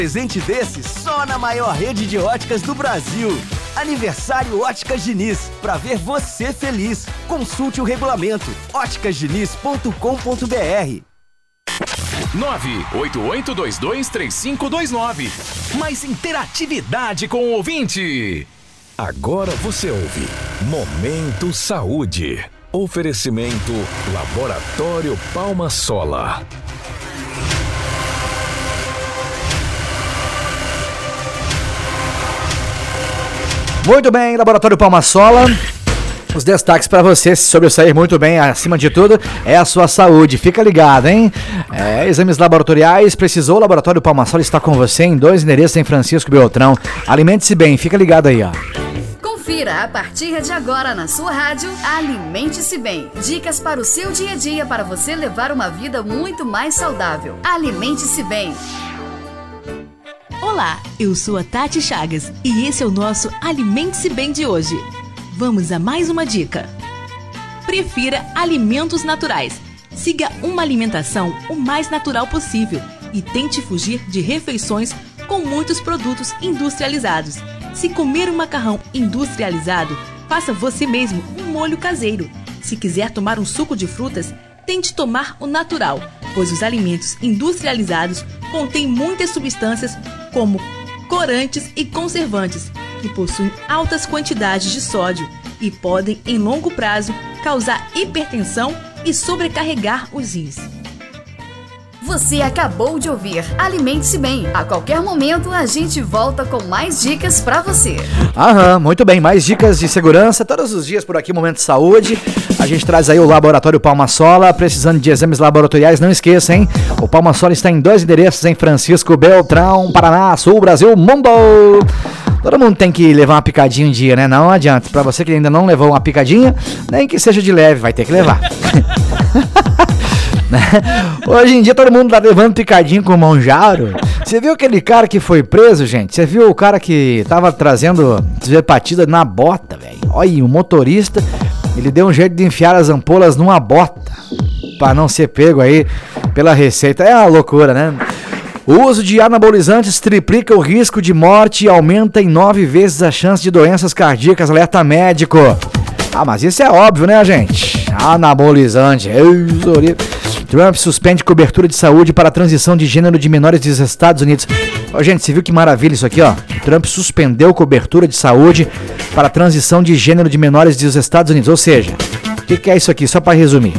Presente desse só na maior rede de óticas do Brasil. Aniversário Óticas Diniz, pra ver você feliz. Consulte o regulamento óticasdiniz.com.br. 988223529. Mais interatividade com o ouvinte. Agora você ouve Momento Saúde. Oferecimento Laboratório Palma Sola. Muito bem, Laboratório Palma Sola. Os destaques para você se sobressair muito bem, acima de tudo, é a sua saúde. Fica ligado, hein? Exames laboratoriais, precisou, o Laboratório Palma Sola está com você em 2 endereços em Francisco Beltrão. Alimente-se bem, fica ligado aí, ó. Confira a partir de agora na sua rádio Alimente-se Bem. Dicas para o seu dia a dia para você levar uma vida muito mais saudável. Alimente-se Bem. Olá, eu sou a Tati Chagas e esse é o nosso Alimente-se Bem de hoje. Vamos a mais uma dica. Prefira alimentos naturais. Siga uma alimentação o mais natural possível e tente fugir de refeições com muitos produtos industrializados. Se comer um macarrão industrializado, faça você mesmo um molho caseiro. Se quiser tomar um suco de frutas, tente tomar o natural, pois os alimentos industrializados contêm muitas substâncias como corantes e conservantes, que possuem altas quantidades de sódio e podem, em longo prazo, causar hipertensão e sobrecarregar os rins. Você acabou de ouvir Alimente-se Bem. A qualquer momento a gente volta com mais dicas pra você. Muito bem, mais dicas de segurança todos os dias por aqui, Momento de Saúde. A gente traz aí o Laboratório Palma Sola, precisando de exames laboratoriais, não esqueça, hein? O Palma Sola está em 2 endereços em Francisco Beltrão, Paraná, Sul, Brasil, Mundo. Todo mundo tem que levar uma picadinha um dia, né? Não adianta. Pra você que ainda não levou uma picadinha, nem que seja de leve, vai ter que levar. Hoje em dia todo mundo tá levando picadinho com Monjaro. Você viu aquele cara que foi preso, gente? Você viu o cara que tava trazendo hepatite na bota, velho? Olha, o motorista, ele deu um jeito de enfiar as ampolas numa bota pra não ser pego aí pela receita. É uma loucura, né? O uso de anabolizantes triplica o risco de morte e aumenta em 9 vezes a chance de doenças cardíacas. Alerta médico. Mas isso é óbvio, né, gente? Anabolizante. Trump suspende cobertura de saúde para a transição de gênero de menores dos Estados Unidos. Gente, você viu que maravilha isso aqui, ó? Trump suspendeu cobertura de saúde para a transição de gênero de menores dos Estados Unidos. Ou seja, o que é isso aqui? Só para resumir.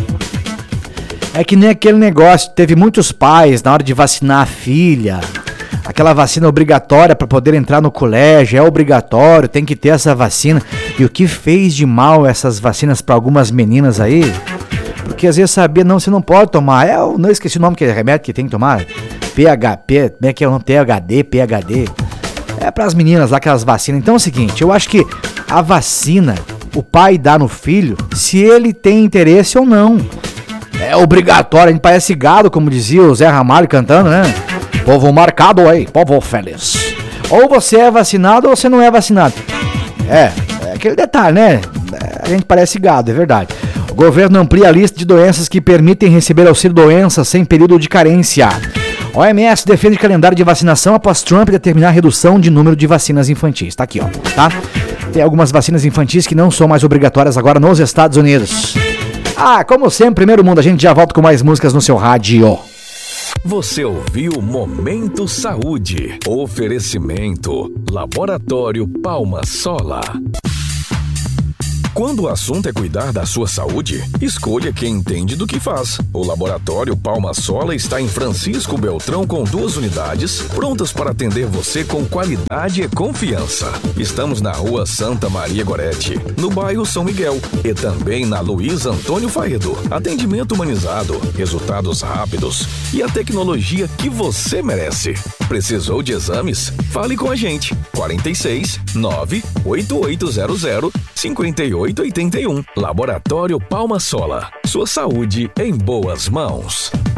É que nem aquele negócio, teve muitos pais na hora de vacinar a filha. Aquela vacina obrigatória para poder entrar no colégio, é obrigatório, tem que ter essa vacina. E o que fez de mal essas vacinas para algumas meninas aí? Porque às vezes sabia, não, você não pode tomar. Eu não esqueci o nome que é remédio que tem que tomar. PHP, como é que é o nome? PHD. É para as meninas lá, aquelas vacinas. Então é o seguinte, eu acho que a vacina, o pai dá no filho, se ele tem interesse ou não. É obrigatório, a gente parece gado, como dizia o Zé Ramalho cantando, né? Povo marcado aí, povo feliz. Ou você é vacinado ou você não é vacinado. É aquele detalhe, né? A gente parece gado, é verdade. O governo amplia a lista de doenças que permitem receber auxílio-doença sem período de carência. A OMS defende calendário de vacinação após Trump determinar a redução de número de vacinas infantis. Tá aqui, ó, tá? Tem algumas vacinas infantis que não são mais obrigatórias agora nos Estados Unidos. Como sempre, primeiro mundo, a gente já volta com mais músicas no seu rádio. Você ouviu Momento Saúde. Oferecimento Laboratório Palma Sola. Quando o assunto é cuidar da sua saúde, escolha quem entende do que faz. O Laboratório Palma Sola está em Francisco Beltrão com 2 unidades, prontas para atender você com qualidade e confiança. Estamos na Rua Santa Maria Gorete, no bairro São Miguel, e também na Luiz Antônio Faedo. Atendimento humanizado, resultados rápidos e a tecnologia que você merece. Precisou de exames? Fale com a gente. 46 98800 5881. Laboratório Palma Sola. Sua saúde em boas mãos.